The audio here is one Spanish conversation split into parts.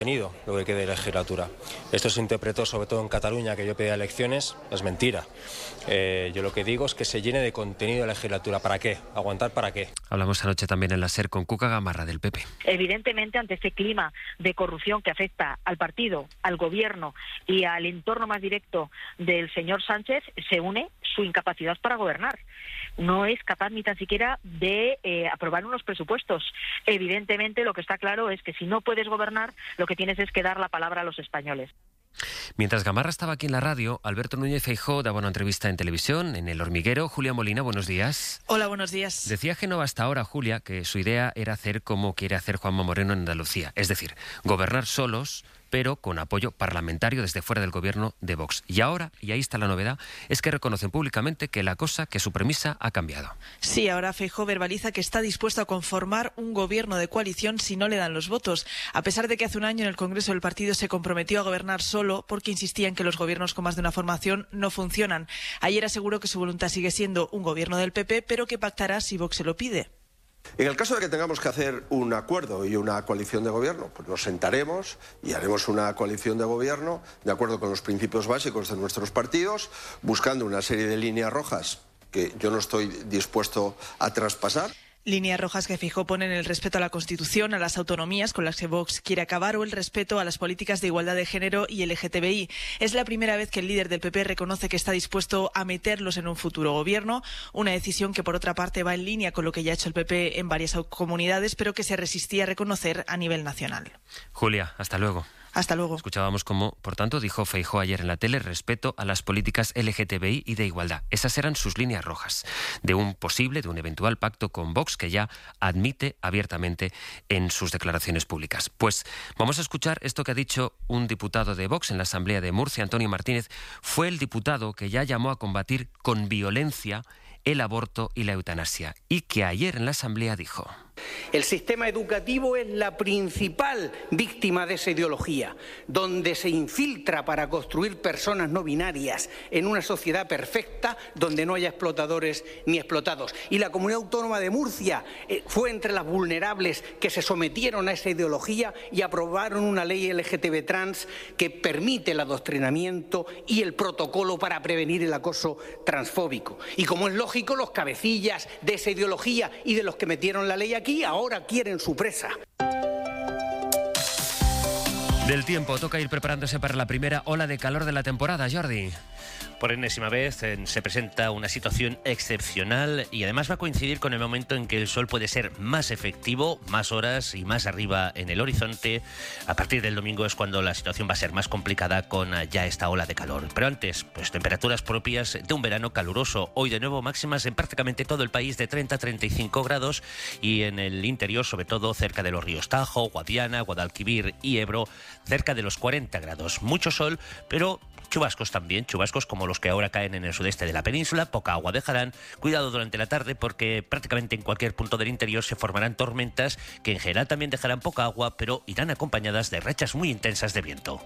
Tenido lo que quede de legislatura. Esto se interpretó sobre todo en Cataluña, que yo pedía elecciones, es mentira. Yo lo que digo es que se llene de contenido de legislatura. ¿Para qué? ¿Aguantar para qué? Hablamos anoche también en la SER con Cuca Gamarra del PP. Evidentemente, ante este clima de corrupción que afecta al partido, al gobierno y al entorno más directo del señor Sánchez, se une su incapacidad para gobernar. No es capaz ni tan siquiera de aprobar unos presupuestos. Evidentemente, lo que está claro es que si no puedes gobernar, lo que tienes es que dar la palabra a los españoles. Mientras Gamarra estaba aquí en la radio, Alberto Núñez Feijóo daba una entrevista en televisión, en El Hormiguero. Julia Molina, buenos días. Hola, buenos días. Decía Génova hasta ahora, Julia, que su idea era hacer como quiere hacer Juanma Moreno en Andalucía. Es decir, gobernar solos, pero con apoyo parlamentario desde fuera del gobierno de Vox. Y ahora, y ahí está la novedad, es que reconocen públicamente que su premisa ha cambiado. Sí, ahora Feijóo verbaliza que está dispuesto a conformar un gobierno de coalición si no le dan los votos, a pesar de que hace un año en el Congreso del partido se comprometió a gobernar solo porque insistía en que los gobiernos con más de una formación no funcionan. Ayer aseguró que su voluntad sigue siendo un gobierno del PP, pero que pactará si Vox se lo pide. En el caso de que tengamos que hacer un acuerdo y una coalición de gobierno, pues nos sentaremos y haremos una coalición de gobierno de acuerdo con los principios básicos de nuestros partidos, buscando una serie de líneas rojas que yo no estoy dispuesto a traspasar. Líneas rojas que Feijóo ponen el respeto a la Constitución, a las autonomías con las que Vox quiere acabar o el respeto a las políticas de igualdad de género y LGTBI. Es la primera vez que el líder del PP reconoce que está dispuesto a meterlos en un futuro gobierno, una decisión que por otra parte va en línea con lo que ya ha hecho el PP en varias comunidades, pero que se resistía a reconocer a nivel nacional. Julia, hasta luego. Hasta luego. Escuchábamos cómo, por tanto, dijo Feijóo ayer en la tele, respeto a las políticas LGTBI y de igualdad. Esas eran sus líneas rojas de un eventual pacto con Vox que ya admite abiertamente en sus declaraciones públicas. Pues vamos a escuchar esto que ha dicho un diputado de Vox en la Asamblea de Murcia, Antonio Martínez. Fue el diputado que ya llamó a combatir con violencia el aborto y la eutanasia y que ayer en la Asamblea dijo: el sistema educativo es la principal víctima de esa ideología, donde se infiltra para construir personas no binarias en una sociedad perfecta donde no haya explotadores ni explotados. Y la Comunidad Autónoma de Murcia fue entre las vulnerables que se sometieron a esa ideología y aprobaron una ley LGTB trans que permite el adoctrinamiento y el protocolo para prevenir el acoso transfóbico. Y como es lógico, los cabecillas de esa ideología y de los que metieron la ley aquí ahora quieren su presa. Del tiempo, toca ir preparándose para la primera ola de calor de la temporada, Jordi. Por enésima vez se presenta una situación excepcional y además va a coincidir con el momento en que el sol puede ser más efectivo, más horas y más arriba en el horizonte. A partir del domingo es cuando la situación va a ser más complicada con ya esta ola de calor. Pero antes, pues temperaturas propias de un verano caluroso. Hoy de nuevo máximas en prácticamente todo el país de 30 a 35 grados y en el interior, sobre todo cerca de los ríos Tajo, Guadiana, Guadalquivir y Ebro, cerca de los 40 grados. Mucho sol, pero chubascos también, chubascos como los que ahora caen en el sudeste de la península, poca agua dejarán. Cuidado durante la tarde porque prácticamente en cualquier punto del interior se formarán tormentas que en general también dejarán poca agua, pero irán acompañadas de rachas muy intensas de viento.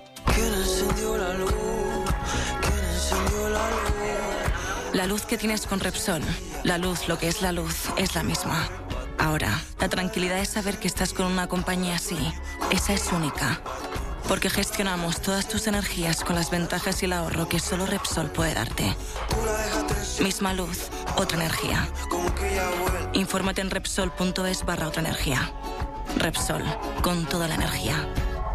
La luz que tienes con Repsol, la luz, lo que es la luz, es la misma. Ahora, la tranquilidad es saber que estás con una compañía así. Esa es única. Porque gestionamos todas tus energías con las ventajas y el ahorro que solo Repsol puede darte. Misma luz, otra energía. Infórmate en Repsol.es/otra energía. Repsol, con toda la energía.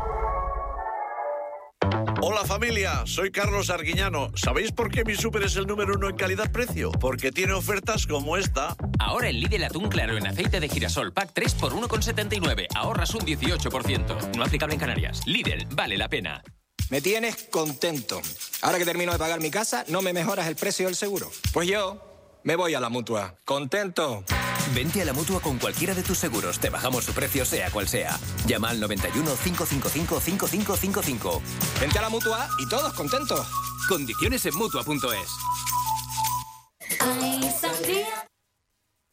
Hola familia, soy Carlos Arguiñano. ¿Sabéis por qué mi súper es el número 1 en calidad-precio? Porque tiene ofertas como esta. Ahora en Lidl atún claro en aceite de girasol pack 3 por 1,79. Ahorras un 18%. No aplicable en Canarias. Lidl, vale la pena. Me tienes contento. Ahora que termino de pagar mi casa, ¿no me mejoras el precio del seguro? Pues yo me voy a la Mutua. ¡Contento! Vente a la Mutua con cualquiera de tus seguros. Te bajamos su precio sea cual sea. Llama al 91 555 5555. Vente a la Mutua y todos contentos. Condiciones en Mutua.es. Ay, sangría.